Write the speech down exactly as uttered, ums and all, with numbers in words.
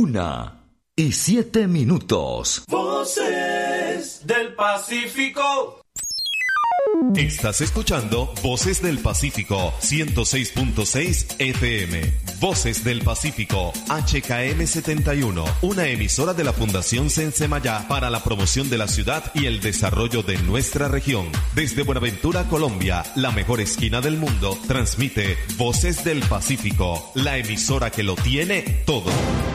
Una y siete minutos. Voces del Pacífico. Estás escuchando Voces del Pacífico, ciento seis punto seis F M. Voces del Pacífico, H K M setenta y uno, una emisora de la Fundación Sensemayá para la promoción de la ciudad y el desarrollo de nuestra región. Desde Buenaventura, Colombia, la mejor esquina del mundo, transmite Voces del Pacífico, la emisora que lo tiene todo.